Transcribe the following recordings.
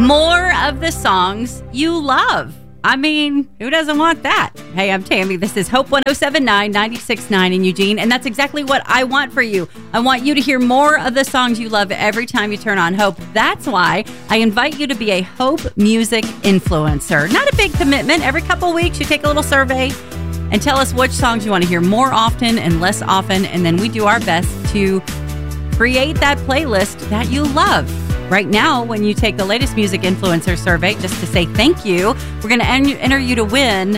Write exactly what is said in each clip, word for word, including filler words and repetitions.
more of the songs you love. I mean, who doesn't want that? Hey, I'm Tammy. This is Hope one oh seven point nine, ninety-six point nine in Eugene, and that's exactly what I want for you. I want you to hear more of the songs you love every time you turn on Hope. That's why I invite you to be a Hope music influencer. Not a big commitment. Every couple of weeks, you take a little survey and tell us which songs you want to hear more often and less often, and then we do our best to create that playlist that you love. Right now, when you take the latest music influencer survey, just to say thank you, we're going to en- enter you to win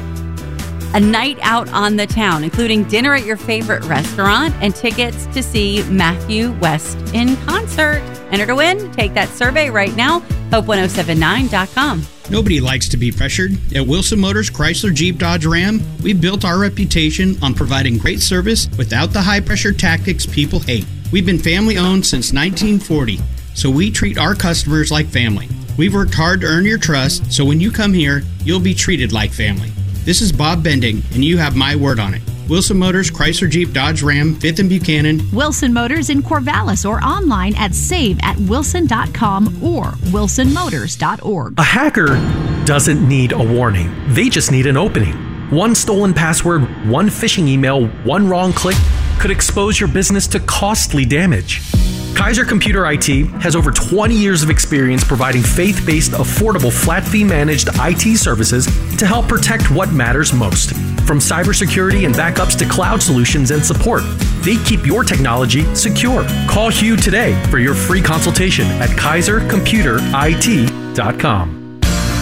a night out on the town, including dinner at your favorite restaurant and tickets to see Matthew West in concert. Enter to win. Take that survey right now. hope ten seventy-nine dot com. Nobody likes to be pressured. At Wilson Motors Chrysler Jeep Dodge Ram, we've built our reputation on providing great service without the high-pressure tactics people hate. We've been family-owned since nineteen forty. So we treat our customers like family. We've worked hard to earn your trust, so when you come here, you'll be treated like family. This is Bob Bending, and you have my word on it. Wilson Motors, Chrysler Jeep Dodge Ram, fifth and Buchanan. Wilson Motors in Corvallis or online at save at wilson dot com or wilson motors dot org. A hacker doesn't need a warning. They just need an opening. One stolen password, one phishing email, one wrong click could expose your business to costly damage. Kaiser Computer I T has over twenty years of experience providing faith-based, affordable, flat-fee managed I T services to help protect what matters most. From cybersecurity and backups to cloud solutions and support, they keep your technology secure. Call Hugh today for your free consultation at kaiser computer I T dot com.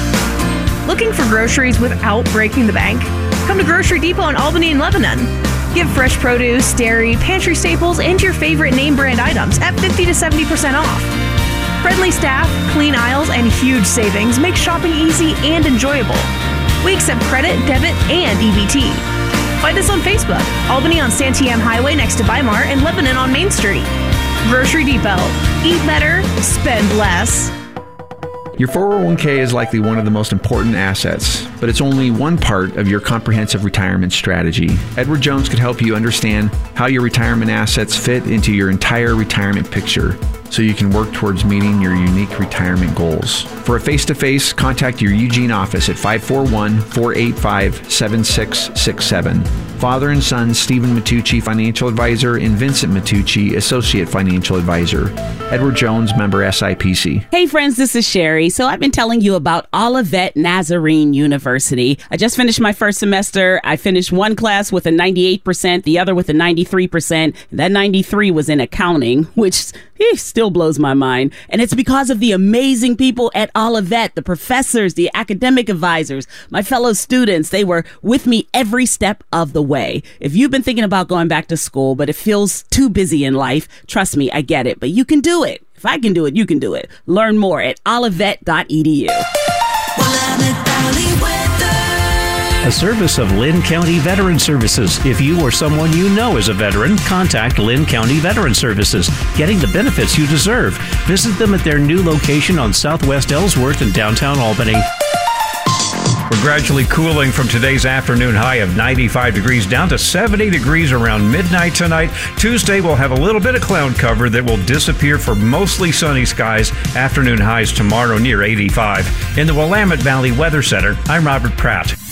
Looking for groceries without breaking the bank? Come to Grocery Depot in Albany and Lebanon. Get fresh produce, dairy, pantry staples, and your favorite name brand items at fifty to seventy percent off. Friendly staff, clean aisles, and huge savings make shopping easy and enjoyable. We accept credit, debit, and E B T. Find us on Facebook, Albany on Santiam Highway next to Weimar, and Lebanon on Main Street. Grocery Depot. Eat better, spend less. Your four oh one k is likely one of the most important assets, but it's only one part of your comprehensive retirement strategy. Edward Jones could help you understand how your retirement assets fit into your entire retirement picture so you can work towards meeting your unique retirement goals. For a face-to-face, contact your Eugene office at five four one, four eight five, seven six six seven. Father and son Stephen Matucci, Financial Advisor, and Vincent Matucci, Associate Financial Advisor. Edward Jones, member S I P C. Hey friends, this is Sherry. So I've been telling you about Olivet Nazarene University. I just finished my first semester. I finished one class with a ninety-eight percent, the other with a ninety-three percent. That ninety-three was in accounting, which eh, still blows my mind. And it's because of the amazing people at Olivet, the professors, the academic advisors, my fellow students. They were with me every step of the way. If you've been thinking about going back to school, but it feels too busy in life, trust me, I get it, but you can do it. If I can do it, you can do it. Learn more at olivet dot e d u. A service of Lynn County Veteran Services. If you or someone you know is a veteran, contact Lynn County Veteran Services, getting the benefits you deserve. Visit them at their new location on Southwest Ellsworth in downtown Albany. We're gradually cooling from today's afternoon high of ninety-five degrees down to seventy degrees around midnight tonight. Tuesday, we'll have a little bit of cloud cover that will disappear for mostly sunny skies. Afternoon highs tomorrow near eighty-five. In the Willamette Valley Weather Center, I'm Robert Pratt.